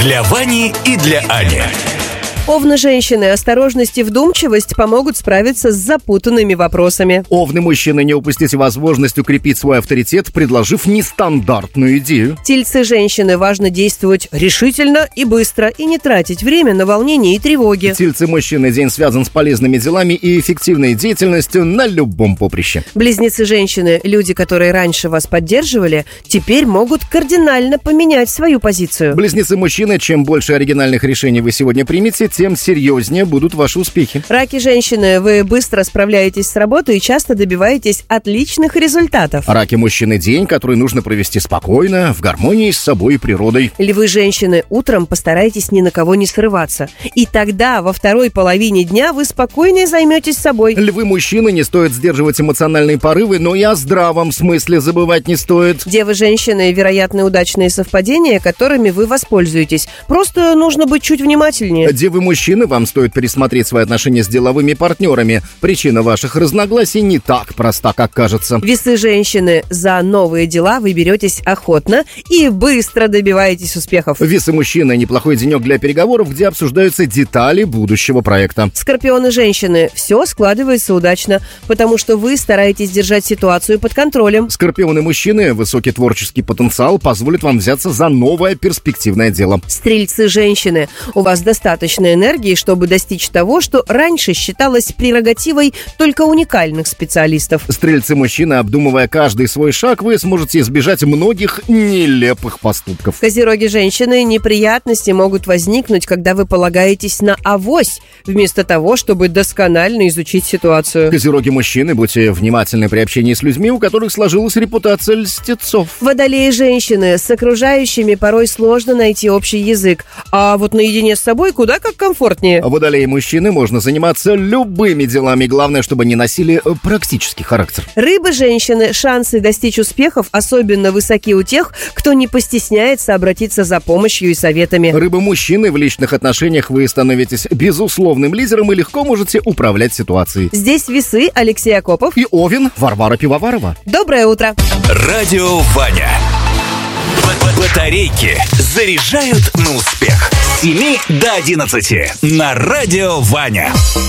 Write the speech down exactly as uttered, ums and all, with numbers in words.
Для Вани и для Ани. Овны-женщины, осторожность и вдумчивость помогут справиться с запутанными вопросами. Овны-мужчины, не упустите возможность укрепить свой авторитет, предложив нестандартную идею. Тельцы-женщины, важно действовать решительно и быстро, и не тратить время на волнение и тревоги. Тельцы-мужчины, день связан с полезными делами и эффективной деятельностью на любом поприще. Близнецы-женщины, люди, которые раньше вас поддерживали, теперь могут кардинально поменять свою позицию. Близнецы-мужчины, чем больше оригинальных решений вы сегодня примете, тем серьезнее будут ваши успехи. Раки-женщины, вы быстро справляетесь с работой и часто добиваетесь отличных результатов. Раки-мужчины, день, который нужно провести спокойно, в гармонии с собой и природой. Львы-женщины, утром постарайтесь ни на кого не срываться. И тогда во второй половине дня вы спокойнее займетесь собой. Львы-мужчины, не стоит сдерживать эмоциональные порывы, но и о здравом смысле забывать не стоит. Девы-женщины, вероятно, удачные совпадения, которыми вы воспользуетесь. Просто нужно быть чуть внимательнее. Девы-мужчины, вам стоит пересмотреть свои отношения с деловыми партнерами. Причина ваших разногласий не так проста, как кажется. Весы-женщины, за новые дела вы беретесь охотно и быстро добиваетесь успехов. Весы-мужчины, неплохой денек для переговоров, где обсуждаются детали будущего проекта. Скорпионы-женщины, все складывается удачно, потому что вы стараетесь держать ситуацию под контролем. Скорпионы-мужчины, высокий творческий потенциал позволит вам взяться за новое перспективное дело. Стрельцы-женщины, у вас достаточно энергии, чтобы достичь того, что раньше считалось прерогативой только уникальных специалистов. Стрельцы-мужчины, обдумывая каждый свой шаг, вы сможете избежать многих нелепых поступков. Козероги-женщины, неприятности могут возникнуть, когда вы полагаетесь на авось, вместо того, чтобы досконально изучить ситуацию. Козероги-мужчины, будьте внимательны при общении с людьми, у которых сложилась репутация льстецов. Водолеи-женщины, с окружающими порой сложно найти общий язык, а вот наедине с собой куда как комфортнее. Водолеи-мужчины, можно заниматься любыми делами, главное, чтобы не носили практический характер. Рыбы-женщины, шансы достичь успехов особенно высоки у тех, кто не постесняется обратиться за помощью и советами. Рыбы-мужчины, в личных отношениях вы становитесь безусловным лидером и легко можете управлять ситуацией. Здесь весы, Алексей Акопов и Овен, Варвара Пивоварова. Доброе утро. Радио Ваня. Батарейки заряжают на успех. С семи до одиннадцати на Радио Ваня.